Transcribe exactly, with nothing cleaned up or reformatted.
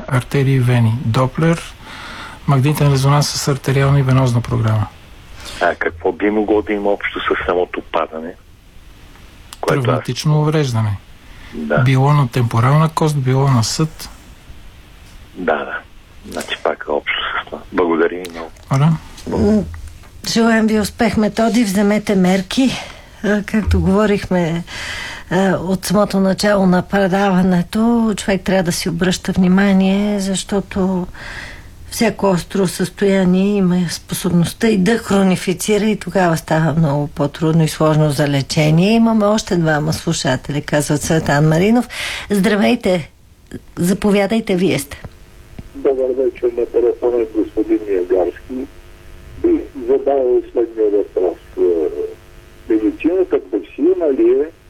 артерии и вени. Доплер, магнитен резонанс с артериална и венозна програма. А какво би могло да има общо с самото падане? Травматично аз... увреждане. Да. Било на темпорална кост, било на съд. Да, да. Значи пак общо с това. Благодаря ви много. Ара? Желаем ви успех, Методи. Вземете мерки. Както говорихме от самото начало на предаването, човек трябва да си обръща внимание, защото всяко остро състояние има способността и да хронифицира, и тогава става много по-трудно и сложно за лечение. Имаме още двама слушатели, казва Цветан Маринов. Здравейте! Заповядайте, вие сте. Добър вечер, на телефона господин Ниагарски. Бих задал следния въпрос. Медицината професионална ли е